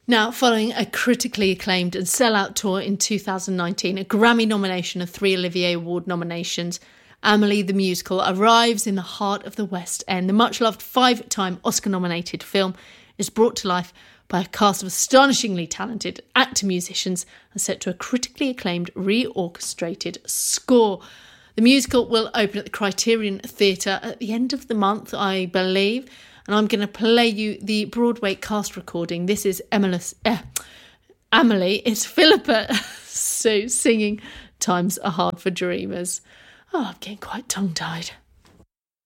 Now, following a critically acclaimed and sellout tour in 2019, a Grammy nomination and 3 Olivier Award nominations, Amélie the Musical arrives in the heart of the West End. The much-loved 5-time Oscar-nominated film is brought to life by a cast of astonishingly talented actor-musicians and set to a critically acclaimed reorchestrated score. The musical will open at the Criterion Theatre at the end of the month, I believe, and I'm going to play you the Broadway cast recording. This is Amélie. It's Philippa Soo singing Times Are Hard for Dreamers. Oh, I'm getting quite tongue-tied.